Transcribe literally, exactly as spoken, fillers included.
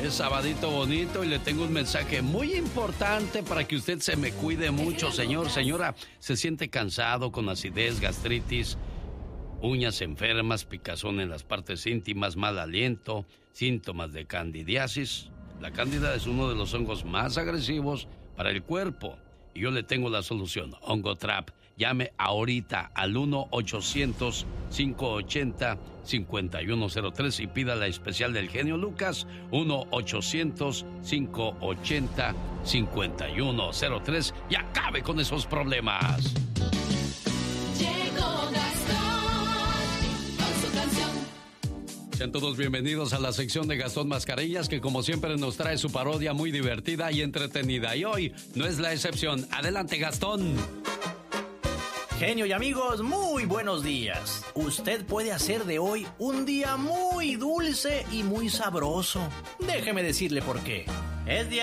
este sabadito bonito y le tengo un mensaje muy importante para que usted se me cuide mucho, señor, señora. Se siente cansado, con acidez, gastritis, uñas enfermas, picazón en las partes íntimas, mal aliento, síntomas de candidiasis. La cándida es uno de los hongos más agresivos para el cuerpo y yo le tengo la solución, Ongotrap. Llame ahorita al uno ochocientos, cinco ochenta, cincuenta y uno cero tres y pida la especial del genio Lucas, uno ochocientos, cinco ochenta, cincuenta y uno cero tres y acabe con esos problemas. Llegó Gastón con su canción. Sean todos bienvenidos a la sección de Gastón Mascarillas, que como siempre nos trae su parodia muy divertida y entretenida. Y hoy no es la excepción. Adelante, Gastón. Genio y amigos, muy buenos días. Usted puede hacer de hoy un día muy dulce y muy sabroso. Déjeme decirle por qué. Es día